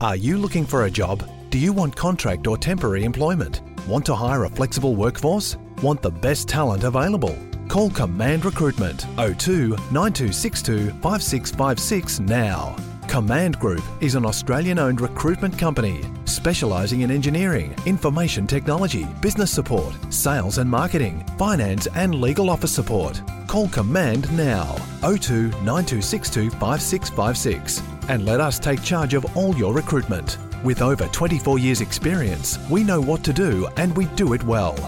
Are you looking for a job? Do you want contract or temporary employment? Want to hire a flexible workforce? Want the best talent available? Call Command Recruitment 02 9262 5656 now. Command Group is an Australian-owned recruitment company specialising in engineering, information technology, business support, sales and marketing, finance and legal office support. Call Command now 02 9262 5656 and let us take charge of all your recruitment. With over 24 years experience, we know what to do and we do it well.